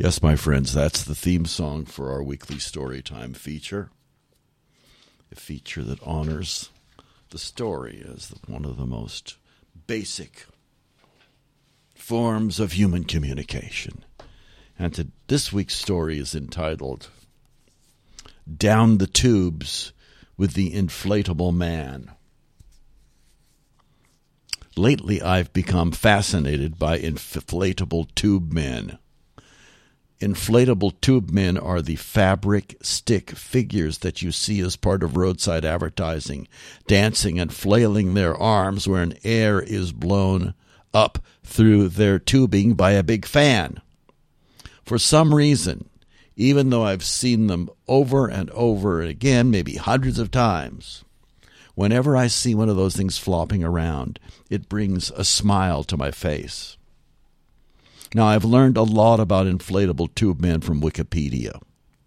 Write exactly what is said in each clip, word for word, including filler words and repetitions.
Yes, my friends, that's the theme song for our weekly Storytime feature. A feature that honors the story as one of the most basic forms of human communication. And to, this week's story is entitled Down the Tubes with the Inflatable Man. Lately, I've become fascinated by inflatable tube men. Inflatable tube men are the fabric stick figures that you see as part of roadside advertising, dancing and flailing their arms where an air is blown up through their tubing by a big fan. For some reason, even though I've seen them over and over again, maybe hundreds of times, whenever I see one of those things flopping around, it brings a smile to my face. Now, I've learned a lot about inflatable tube men from Wikipedia.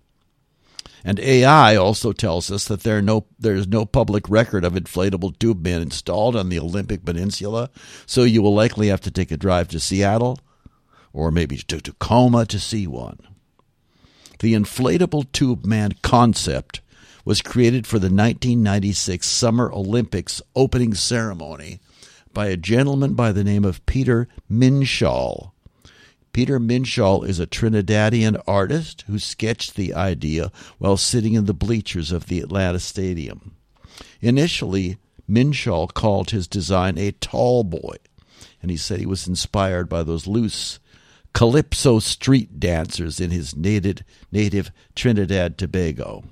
And A I also tells us that there are no, there's no public record of inflatable tube men installed on the Olympic Peninsula, so you will likely have to take a drive to Seattle or maybe to Tacoma to see one. The inflatable tube man concept was created for the nineteen ninety-six Summer Olympics opening ceremony by a gentleman by the name of Peter Minshall. Peter Minshall is a Trinidadian artist who sketched the idea while sitting in the bleachers of the Atlanta Stadium. Initially, Minshall called his design a tall boy, and he said he was inspired by those loose calypso street dancers in his native, native Trinidad Tobago.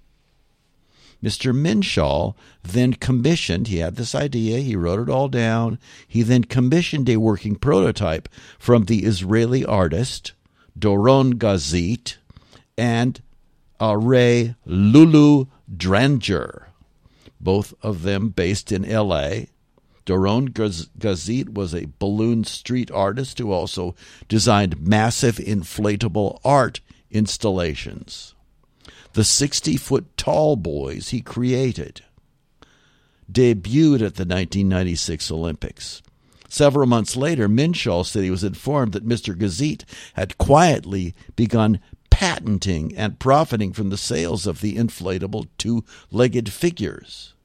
Mister Minshall then commissioned, he had this idea, he wrote it all down, he then commissioned a working prototype from the Israeli artist Doron Gazit and Aray Lulu Dranger, both of them based in L A. Doron Gazit was a balloon street artist who also designed massive inflatable art installations. The sixty-foot tall boys he created debuted at the nineteen ninety-six Olympics. Several months later, Minshall said he was informed that Mister Gazit had quietly begun patenting and profiting from the sales of the inflatable two-legged figures.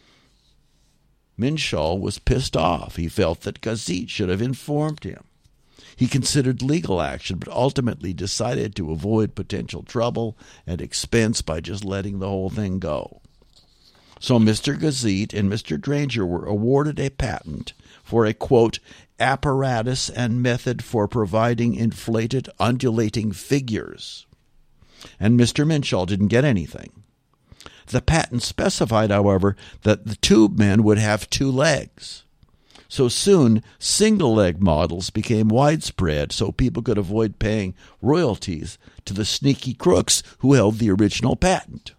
Minshall was pissed off. He felt that Gazit should have informed him. He considered legal action, but ultimately decided to avoid potential trouble and expense by just letting the whole thing go. So Mister Gazit and Mister Dranger were awarded a patent for a, quote, apparatus and method for providing inflated undulating figures. And Mister Minshall didn't get anything. The patent specified, however, that the tube men would have two legs. So soon, single-leg models became widespread so people could avoid paying royalties to the sneaky crooks who held the original patent.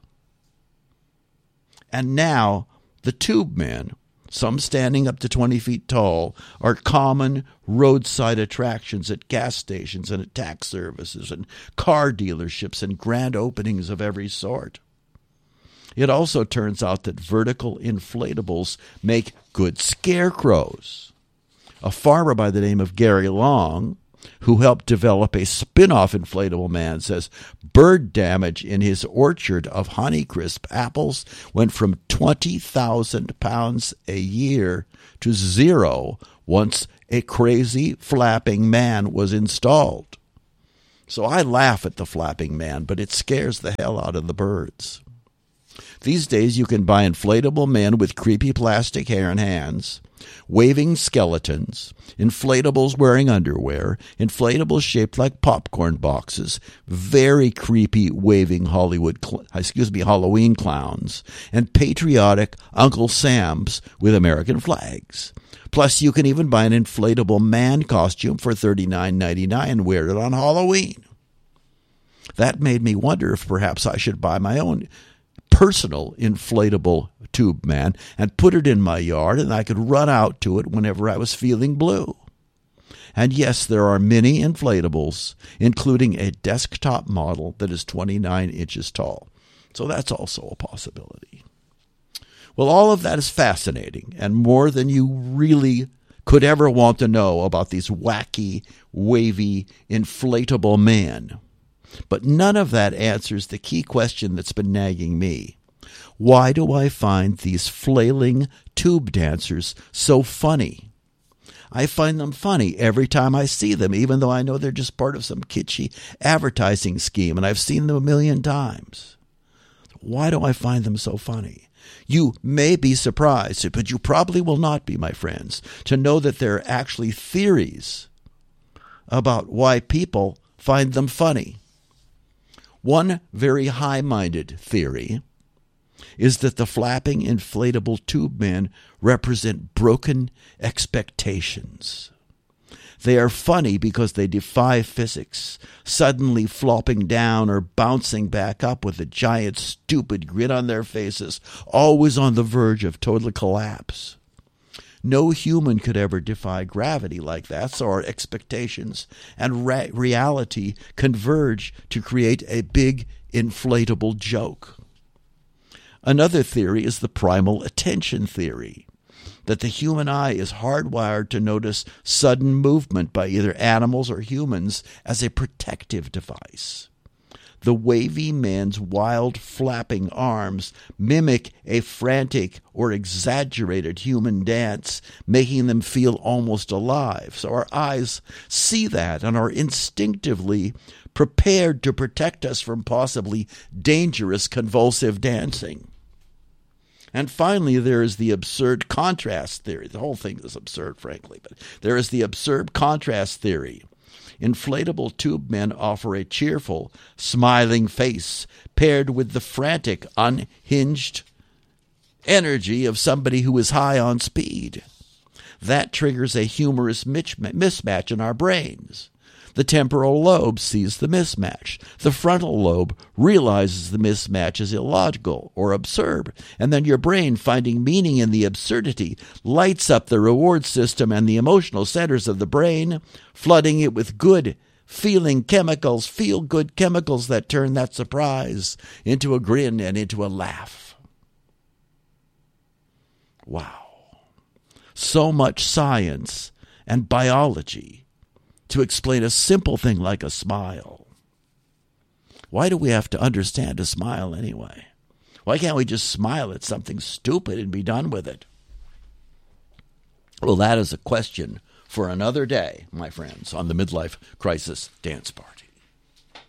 And now, the tube men, some standing up to twenty feet tall, are common roadside attractions at gas stations and at tax services and car dealerships and grand openings of every sort. It also turns out that vertical inflatables make good scarecrows. A farmer by the name of Gary Long, who helped develop a spin-off inflatable man, says bird damage in his orchard of Honeycrisp apples went from twenty thousand pounds a year to zero once a crazy flapping man was installed. So I laugh at the flapping man, but it scares the hell out of the birds. These days you can buy inflatable men with creepy plastic hair and hands, waving skeletons, inflatables wearing underwear, inflatables shaped like popcorn boxes, very creepy waving Hollywood, cl- excuse me, Halloween clowns, and patriotic Uncle Sams with American flags. Plus, you can even buy an inflatable man costume for thirty-nine ninety-nine and wear it on Halloween. That made me wonder if perhaps I should buy my own personal inflatable tube man and put it in my yard, and I could run out to it whenever I was feeling blue. And yes, there are many inflatables, including a desktop model that is twenty-nine inches tall. So that's also a possibility. Well, all of that is fascinating and more than you really could ever want to know about these wacky, wavy, inflatable men. But none of that answers the key question that's been nagging me. Why do I find these flailing tube dancers so funny? I find them funny every time I see them, even though I know they're just part of some kitschy advertising scheme, and I've seen them a million times. Why do I find them so funny? You may be surprised, but you probably will not be, my friends, to know that there are actually theories about why people find them funny. One very high-minded theory is that the flapping inflatable tube men represent broken expectations. They are funny because they defy physics, suddenly flopping down or bouncing back up with a giant stupid grin on their faces, always on the verge of total collapse. No human could ever defy gravity like that, so our expectations and re- reality converge to create a big inflatable joke. Another theory is the primal attention theory, that the human eye is hardwired to notice sudden movement by either animals or humans as a protective device. The wavy man's wild flapping arms mimic a frantic or exaggerated human dance, making them feel almost alive. So our eyes see that and are instinctively prepared to protect us from possibly dangerous convulsive dancing. And finally, there is the absurd contrast theory. The whole thing is absurd, frankly, but there is the absurd contrast theory. Inflatable tube men offer a cheerful, smiling face paired with the frantic, unhinged energy of somebody who is high on speed. That triggers a humorous mismatch in our brains. The temporal lobe sees the mismatch. The frontal lobe realizes the mismatch is illogical or absurd, and then your brain, finding meaning in the absurdity, lights up the reward system and the emotional centers of the brain, flooding it with good feeling chemicals, feel-good chemicals that turn that surprise into a grin and into a laugh. Wow. So much science and biology to explain a simple thing like a smile. Why do we have to understand a smile anyway? Why can't we just smile at something stupid and be done with it? Well, that is a question for another day, my friends, on the Midlife Crisis Dance Party.